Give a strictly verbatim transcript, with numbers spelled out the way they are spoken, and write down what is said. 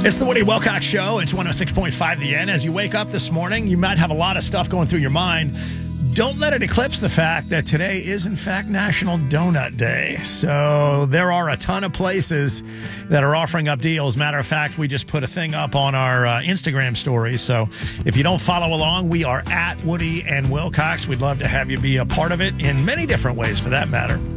It's the Woody Wilcox Show. It's one oh six point five The N. As you wake up this morning, you might have a lot of stuff going through your mind. Don't let it eclipse the fact that today is, in fact, National Donut Day. So there are a ton of places that are offering up deals. Matter of fact, we just put a thing up on our uh, Instagram stories. So if you don't follow along, we are at Woody and Wilcox. We'd love to have you be a part of it in many different ways, for that matter.